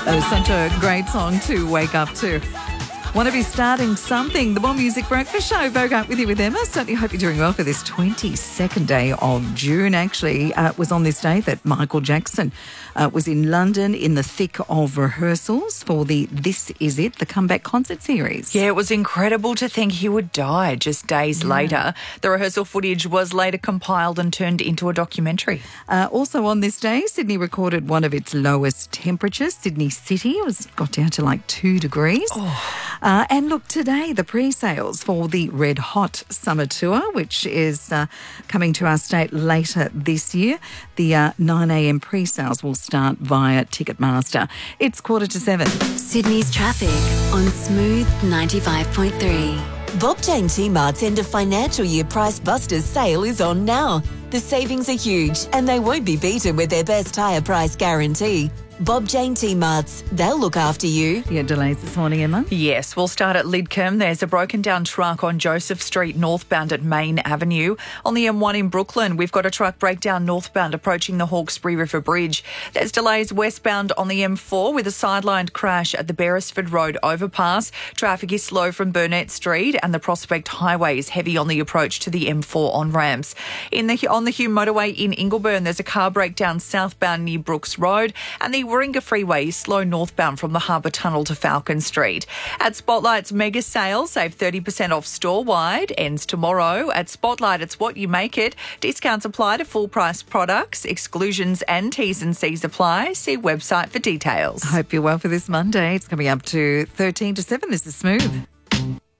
Such a great song to wake up to. Want to be starting something? The More Music Breakfast Show. Vogue Up with you with Emma. Certainly hope you're doing well for this 22nd day of June. Actually, it was on this day that Michael Jackson was in London in the thick of rehearsals for the This Is It, the comeback concert series. Yeah, it was incredible to think he would die just days later. The rehearsal footage was later compiled and turned into a documentary. Also on this day, Sydney recorded one of its lowest temperatures. Sydney City got down to like 2 degrees. And look, today, the pre-sales for the Red Hot Summer Tour, which is coming to our state later this year. The 9 a.m. pre-sales will start via Ticketmaster. It's 7:15. Sydney's traffic on Smooth 95.3. Bob Jane T-Mart's end of financial year Price Busters sale is on now. The savings are huge and they won't be beaten with their best hire price guarantee. Bob Jane T-Marts, they'll look after you. Yeah, delays this morning, Emma. Yes, we'll start at Lidcombe. There's a broken down truck on Joseph Street northbound at Main Avenue. On the M1 in Brooklyn, we've got a truck breakdown northbound approaching the Hawkesbury River Bridge. There's delays westbound on the M4 with a sidelined crash at the Beresford Road overpass. Traffic is slow from Burnett Street and the Prospect Highway is heavy on the approach to the M4 on-ramps. On the Hume Motorway in Ingleburn, there's a car breakdown southbound near Brooks Road, and the Warringah Freeway is slow northbound from the Harbour Tunnel to Falcon Street. At Spotlight's mega sale, save 30% off store-wide, ends tomorrow. At Spotlight, it's what you make it. Discounts apply to full-price products. Exclusions and T's and C's apply. See website for details. Hope you're well for this Monday. It's coming up to 13 to 7. This is Smooth.